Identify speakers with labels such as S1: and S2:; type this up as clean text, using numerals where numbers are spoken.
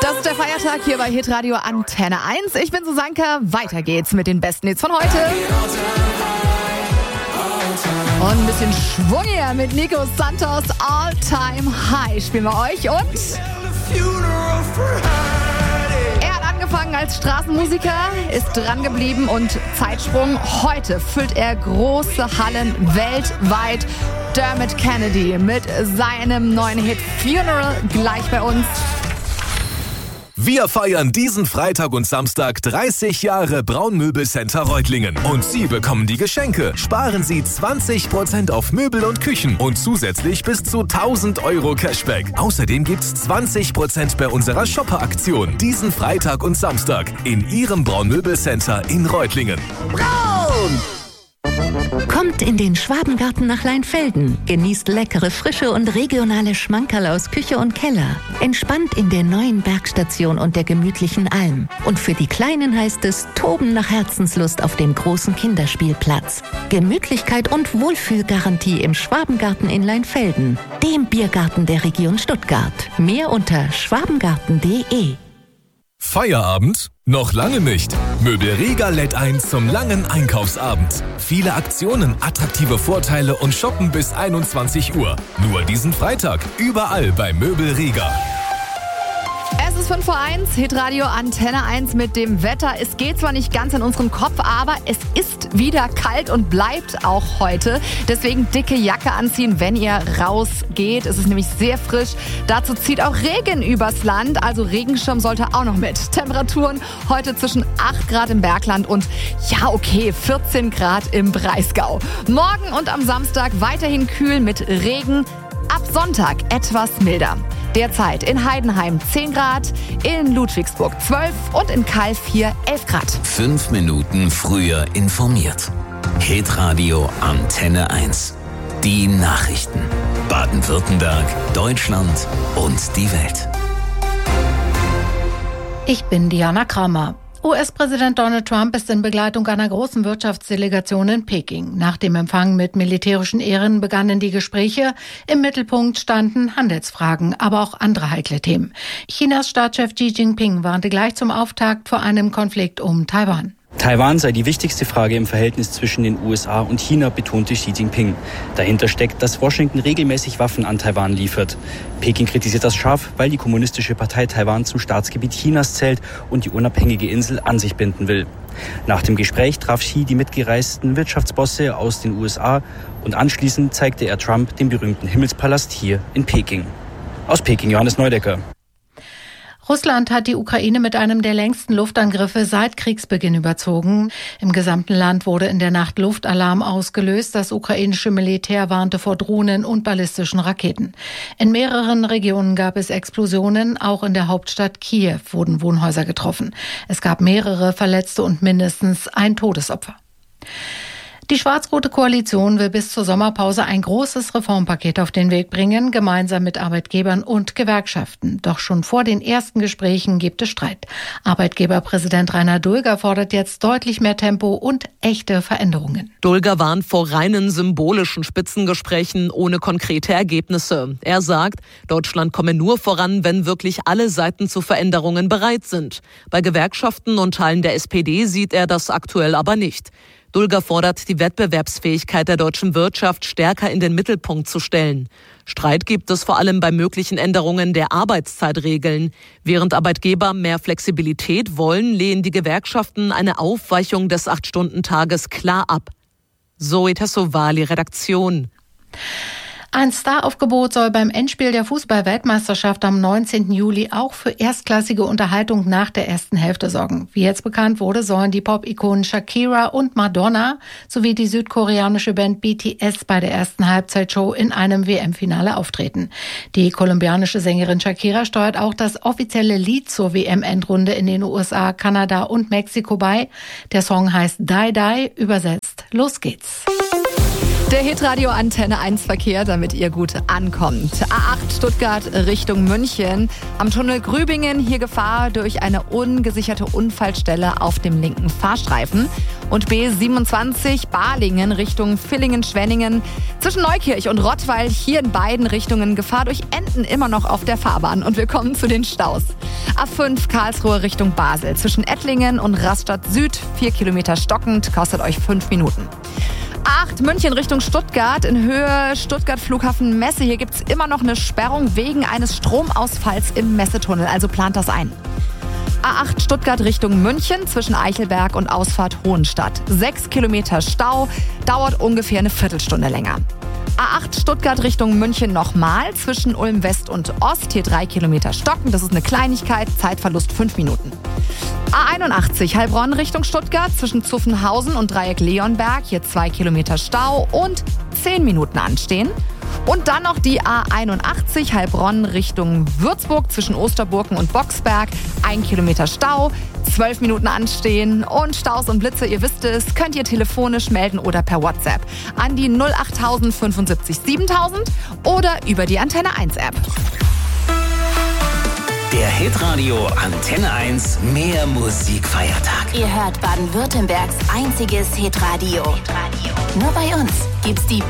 S1: Das ist der Feiertag hier bei Hitradio Antenne 1. Ich bin Susanka. Weiter geht's mit den besten Hits von heute. Und ein bisschen Schwung hier mit Nico Santos. All Time High spielen wir euch. Und er hat angefangen als Straßenmusiker, ist dran geblieben und Zeitsprung. Heute füllt er große Hallen weltweit. Dermot Kennedy mit seinem neuen Hit Funeral gleich bei uns.
S2: Wir feiern diesen Freitag und Samstag 30 Jahre Braun-Möbel-Center Reutlingen. Und Sie bekommen die Geschenke. Sparen Sie 20% auf Möbel und Küchen und zusätzlich bis zu 1.000 € Cashback. Außerdem gibt's 20% bei unserer Shopper-Aktion. Diesen Freitag und Samstag in Ihrem Braun-Möbel-Center in Reutlingen.
S3: Braun! Kommt in den Schwabengarten nach Leinfelden. Genießt leckere, frische und regionale Schmankerl aus Küche und Keller. Entspannt in der neuen Bergstation und der gemütlichen Alm. Und für die Kleinen heißt es Toben nach Herzenslust auf dem großen Kinderspielplatz. Gemütlichkeit und Wohlfühlgarantie im Schwabengarten in Leinfelden, dem Biergarten der Region Stuttgart. Mehr unter schwabengarten.de.
S2: Feierabend? Noch lange nicht. Möbelriga lädt ein zum langen Einkaufsabend. Viele Aktionen, attraktive Vorteile und shoppen bis 21 Uhr. Nur diesen Freitag, überall bei Möbelriga.
S1: Es ist 5:01, Hitradio Antenne 1 mit dem Wetter. Es geht zwar nicht ganz in unseren Kopf, aber es ist wieder kalt und bleibt auch heute. Deswegen dicke Jacke anziehen, wenn ihr rausgeht. Es ist nämlich sehr frisch. Dazu zieht auch Regen übers Land, also Regenschirm sollte auch noch mit. Temperaturen heute zwischen 8 Grad im Bergland und 14 Grad im Breisgau. Morgen und am Samstag weiterhin kühl mit Regen. Ab Sonntag etwas milder. Derzeit in Heidenheim 10 Grad, in Ludwigsburg 12 und in Calw 11 Grad.
S4: 5 Minuten früher informiert. Hitradio Antenne 1. Die Nachrichten. Baden-Württemberg, Deutschland und die Welt.
S5: Ich bin Diana Kramer. US-Präsident Donald Trump ist in Begleitung einer großen Wirtschaftsdelegation in Peking. Nach dem Empfang mit militärischen Ehren begannen die Gespräche. Im Mittelpunkt standen Handelsfragen, aber auch andere heikle Themen. Chinas Staatschef Xi Jinping warnte gleich zum Auftakt vor einem Konflikt um Taiwan.
S6: Taiwan sei die wichtigste Frage im Verhältnis zwischen den USA und China, betonte Xi Jinping. Dahinter steckt, dass Washington regelmäßig Waffen an Taiwan liefert. Peking kritisiert das scharf, weil die Kommunistische Partei Taiwan zum Staatsgebiet Chinas zählt und die unabhängige Insel an sich binden will. Nach dem Gespräch traf Xi die mitgereisten Wirtschaftsbosse aus den USA und anschließend zeigte er Trump den berühmten Himmelspalast hier in Peking. Aus Peking Johannes Neudecker.
S5: Russland hat die Ukraine mit einem der längsten Luftangriffe seit Kriegsbeginn überzogen. Im gesamten Land wurde in der Nacht Luftalarm ausgelöst. Das ukrainische Militär warnte vor Drohnen und ballistischen Raketen. In mehreren Regionen gab es Explosionen. Auch in der Hauptstadt Kiew wurden Wohnhäuser getroffen. Es gab mehrere Verletzte und mindestens ein Todesopfer. Die schwarz-rote Koalition will bis zur Sommerpause ein großes Reformpaket auf den Weg bringen, gemeinsam mit Arbeitgebern und Gewerkschaften. Doch schon vor den ersten Gesprächen gibt es Streit. Arbeitgeberpräsident Rainer Dulger fordert jetzt deutlich mehr Tempo und echte Veränderungen.
S7: Dulger warnt vor reinen symbolischen Spitzengesprächen ohne konkrete Ergebnisse. Er sagt, Deutschland komme nur voran, wenn wirklich alle Seiten zu Veränderungen bereit sind. Bei Gewerkschaften und Teilen der SPD sieht er das aktuell aber nicht. Dulger fordert, die Wettbewerbsfähigkeit der deutschen Wirtschaft stärker in den Mittelpunkt zu stellen. Streit gibt es vor allem bei möglichen Änderungen der Arbeitszeitregeln. Während Arbeitgeber mehr Flexibilität wollen, lehnen die Gewerkschaften eine Aufweichung des 8-Stunden-Tages klar ab. Zoe Tassovali, Redaktion.
S5: Ein Staraufgebot soll beim Endspiel der Fußball-Weltmeisterschaft am 19. Juli auch für erstklassige Unterhaltung nach der ersten Hälfte sorgen. Wie jetzt bekannt wurde, sollen die Pop-Ikonen Shakira und Madonna sowie die südkoreanische Band BTS bei der ersten Halbzeitshow in einem WM-Finale auftreten. Die kolumbianische Sängerin Shakira steuert auch das offizielle Lied zur WM-Endrunde in den USA, Kanada und Mexiko bei. Der Song heißt Die Die, übersetzt Los geht's.
S1: Der Hitradio Antenne 1 Verkehr, damit ihr gut ankommt. A8 Stuttgart Richtung München. Am Tunnel Grübingen hier Gefahr durch eine ungesicherte Unfallstelle auf dem linken Fahrstreifen. Und B27 Balingen Richtung Villingen-Schwenningen. Zwischen Neukirch und Rottweil hier in beiden Richtungen Gefahr durch Enten immer noch auf der Fahrbahn. Und wir kommen zu den Staus. A5 Karlsruhe Richtung Basel. Zwischen Ettlingen und Rastatt Süd 4 Kilometer stockend, kostet euch 5 Minuten. A8 München Richtung Stuttgart in Höhe Stuttgart Flughafen Messe. Hier gibt es immer noch eine Sperrung wegen eines Stromausfalls im Messetunnel. Also plant das ein. A8 Stuttgart Richtung München zwischen Eichelberg und Ausfahrt Hohenstadt. 6 Kilometer Stau, dauert ungefähr eine Viertelstunde länger. A8 Stuttgart Richtung München nochmal zwischen Ulm West und Ost. Hier 3 Kilometer stocken, das ist eine Kleinigkeit, Zeitverlust 5 Minuten. A81 Heilbronn Richtung Stuttgart zwischen Zuffenhausen und Dreieck Leonberg. Hier 2 Kilometer Stau und 10 Minuten anstehen. Und dann noch die A81 Heilbronn Richtung Würzburg zwischen Osterburken und Boxberg. 1 Kilometer Stau, 12 Minuten anstehen. Und Staus und Blitze, ihr wisst es, könnt ihr telefonisch melden oder per WhatsApp an die 08000 75 7000 oder über die Antenne 1 App.
S4: Der Hitradio Antenne 1 Mehr Musikfeiertag.
S8: Ihr hört Baden-Württembergs einziges Hitradio. Nur bei uns gibt's die